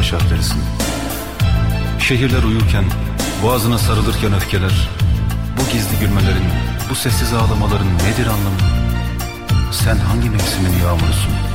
baş harflerisin. Şehirler uyurken, boğazına sarılırken öfkeler, bu gizli gülmelerin, bu sessiz ağlamaların nedir anlamı? Sen hangi mevsimin yağmurusun?